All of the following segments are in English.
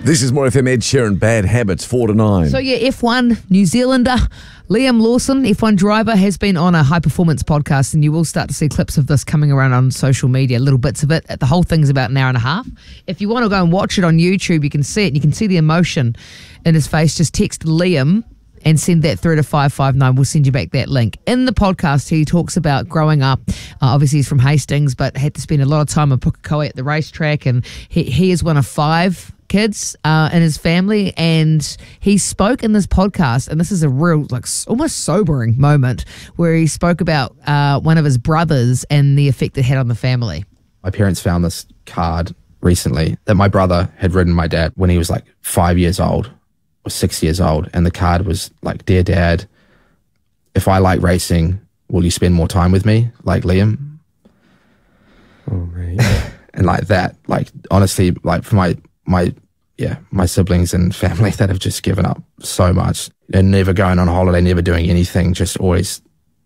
This is More FM, Ed Sheeran, Bad Habits, 4 to 9. So yeah, F1 New Zealander Liam Lawson, F1 driver, has been on a high-performance podcast, and you will start to see clips of this coming around on social media, little bits of it. The whole thing's about an hour and a half. If you want to go and watch it on YouTube, you can see it. You can see the emotion in his face. Just text Liam and send that through to 559. We'll send you back that link. In the podcast, he talks about growing up. Obviously, he's from Hastings, but had to spend a lot of time in Pukekohe at the racetrack, and he is one of 5 kids in his family, and he spoke in this podcast, and this is a real, like, almost sobering moment, where he spoke about one of his brothers and the effect it had on the family. My parents found this card recently that my brother had written my dad when he was like 5 years old or 6 years old, and the card was like, "Dear Dad, if I like racing, will you spend more time with me, like Liam?" Oh, right. And like that, like, honestly, like, for my siblings and family that have just given up so much and never going on holiday, never doing anything, just always,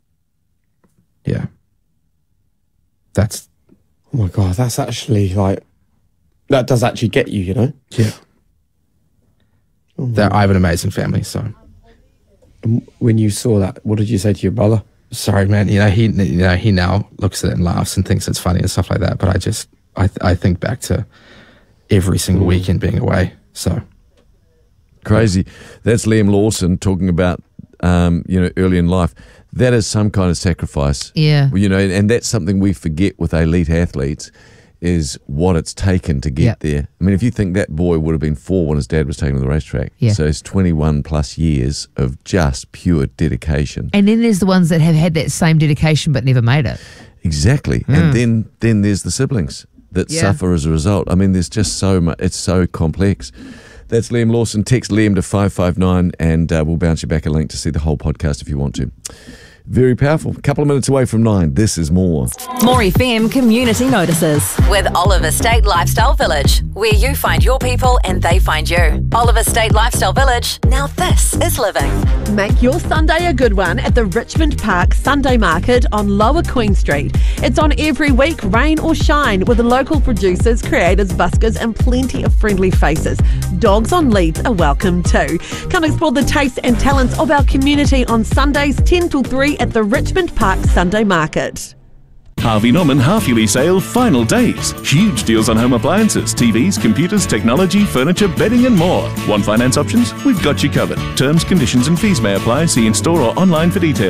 that's... Oh my God, that's actually like, that does actually get you, you know? Yeah. I have an amazing family, so... And when you saw that, what did you say to your brother? Sorry, man, he now looks at it and laughs and thinks it's funny and stuff like that, but I think back to every single weekend being away. So crazy. That's Liam Lawson talking about, early in life. That is some kind of sacrifice. Yeah. And that's something we forget with elite athletes, is what it's taken to get there. I mean, if you think that boy would have been 4 when his dad was taking him to the racetrack. Yeah. So it's 21 plus years of just pure dedication. And then there's the ones that have had that same dedication but never made it. Exactly. And then there's the siblings that suffer as a result. I mean, there's just so much. It's so complex. That's Liam Lawson. Text Liam to 559 and we'll bounce you back a link to see the whole podcast if you want to. Very powerful. A couple of minutes away from 9. This is More. More FM Community Notices with Oliver State Lifestyle Village, where you find your people and they find you. Oliver State Lifestyle Village. Now this is living. Make your Sunday a good one at the Richmond Park Sunday Market on Lower Queen Street. It's on every week, rain or shine, with local producers, creators, buskers and plenty of friendly faces. Dogs on leads are welcome too. Come explore the tastes and talents of our community on Sundays 10 till 3 at the Richmond Park Sunday Market. Harvey Norman half-yearly sale final days. Huge deals on home appliances, TVs, computers, technology, furniture, bedding and more. Want finance options? We've got you covered. Terms, conditions and fees may apply. See in store or online for details.